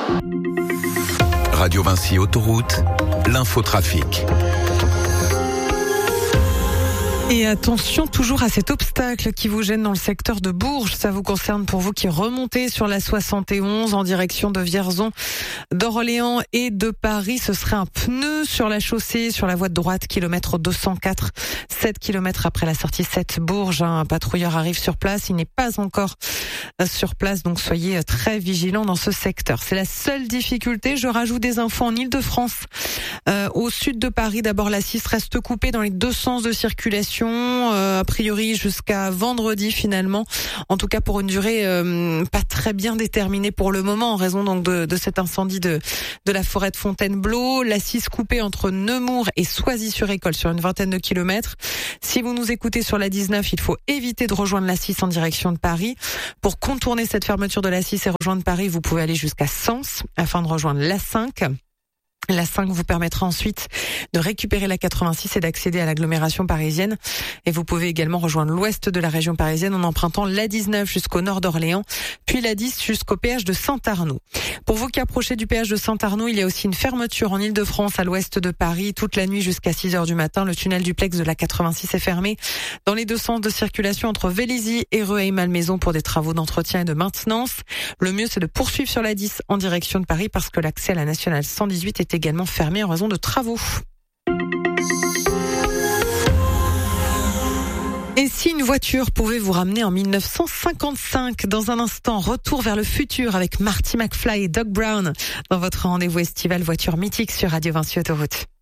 Radio Vinci Autoroute, l'infotrafic. Et attention toujours à cet obstacle qui vous gêne dans le secteur de Bourges. Ça vous concerne pour vous qui remontez sur la 71 en direction de Vierzon, d'Orléans et de Paris. Ce serait un pneu sur la chaussée, sur la voie de droite, kilomètre 204, 7 km après la sortie 7 Bourges. Un patrouilleur arrive sur place. Il n'est pas encore sur place, donc soyez très vigilants dans ce secteur. C'est la seule difficulté. Je rajoute des infos en Ile-de-France. Au sud de Paris, d'abord la 6 reste coupée dans les deux sens de circulation, a priori jusqu'à vendredi finalement. En tout cas pour une durée pas très bien déterminée pour le moment en raison donc de cet incendie de la forêt de Fontainebleau. La 6 coupée entre Nemours et Soisy-sur-École sur une vingtaine de kilomètres. Si vous nous écoutez sur la 19, il faut éviter de rejoindre la 6 en direction de Paris. Pour contourner cette fermeture de la 6 et rejoindre Paris, vous pouvez aller jusqu'à Sens afin de rejoindre la 5. La 5 vous permettra ensuite de récupérer la 86 et d'accéder à l'agglomération parisienne. Et vous pouvez également rejoindre l'ouest de la région parisienne en empruntant la 19 jusqu'au nord d'Orléans, puis la 10 jusqu'au péage de Saint-Arnaud. Pour vous qui approchez du péage de Saint-Arnaud, il y a aussi une fermeture en Ile-de-France à l'ouest de Paris. Toute la nuit jusqu'à 6h du matin, le tunnel duplex de la 86 est fermé dans les deux sens de circulation entre Vélizy et Rueil-Malmaison pour des travaux d'entretien et de maintenance. Le mieux, c'est de poursuivre sur la 10 en direction de Paris parce que l'accès à la nationale 118 est également fermé en raison de travaux. Et si une voiture pouvait vous ramener en 1955? Dans un instant, retour vers le futur avec Marty McFly et Doc Brown dans votre rendez-vous estival voiture mythique sur Radio Vinci Autoroute.